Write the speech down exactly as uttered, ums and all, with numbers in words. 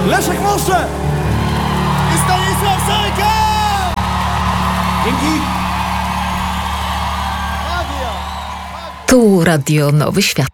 Leszek Moszczep i Stanisław Sajka! Dzięki. Magia! Tu Radio Nowy Świat.